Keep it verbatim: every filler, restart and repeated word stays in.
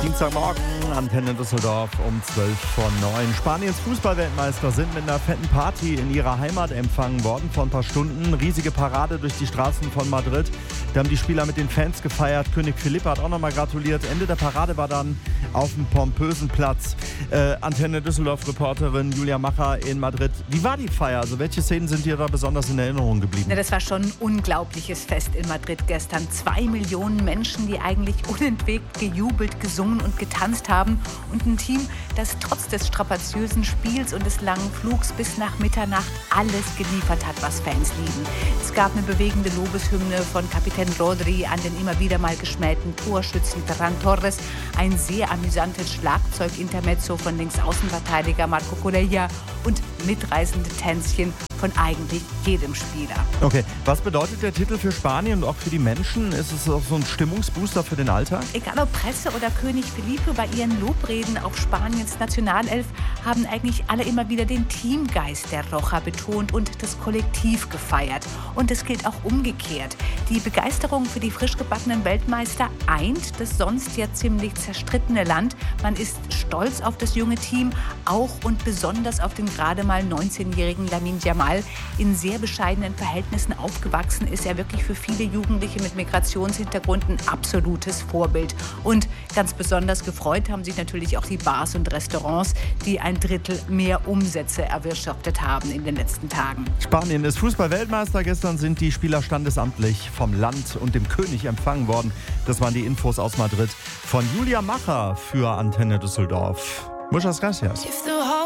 Dienstagmorgen, Antenne Düsseldorf um zwölf vor neun. Spaniens Fußballweltmeister sind mit einer fetten Party in ihrer Heimat empfangen worden vor ein paar Stunden. Riesige Parade durch die Straßen von Madrid. Da haben die Spieler mit den Fans gefeiert. König Philippe hat auch nochmal gratuliert. Ende der Parade war dann auf dem pompösen Platz. Äh, Antenne Düsseldorf-Reporterin Julia Macher in Madrid. Wie war die Feier? Also welche Szenen sind dir da besonders in Erinnerung geblieben? Ja, das war schon ein unglaubliches Fest in Madrid gestern. Zwei Millionen Menschen, die eigentlich unentwegt gejubelt, gesungen und getanzt haben. Und ein Team, das trotz des strapaziösen Spiels und des langen Flugs bis nach Mitternacht alles geliefert hat, was Fans lieben. Es gab eine bewegende Lobeshymne von Kapitän Rodri an den immer wieder mal geschmähten Torschützen Ferran Torres. Ein sehr amüsantes Schlagzeug-Intermezzo von Linksaußenverteidiger Marco Corella und mitreißende Tänzchen von eigentlich jedem Spieler. Okay, was bedeutet der Titel für Spanien und auch für die Menschen? Ist es auch so ein Stimmungsbooster für den Alltag? Egal ob Presse oder König Felipe, bei ihren Lobreden auf Spaniens Nationalelf haben eigentlich alle immer wieder den Teamgeist der Roja betont und das Kollektiv gefeiert. Und es gilt auch umgekehrt. Die Begeisterung für die frisch gebackenen Weltmeister eint das sonst ja ziemlich zerstrittene Land. Man ist stolz auf das junge Team, auch und besonders auf den gerade mal neunzehnjährigen Lamine Yamal. In sehr bescheidenen Verhältnissen aufgewachsen ist er wirklich für viele Jugendliche mit Migrationshintergrund ein absolutes Vorbild. Und ganz besonders gefreut haben sich natürlich auch die Bars und Restaurants, die ein Drittel mehr Umsätze erwirtschaftet haben in den letzten Tagen. Spanien ist Fußball-Weltmeister. Gestern sind die Spieler standesamtlich vom Land und dem König empfangen worden. Das waren die Infos aus Madrid von Julia Macher für Antenne Düsseldorf. Muchas gracias.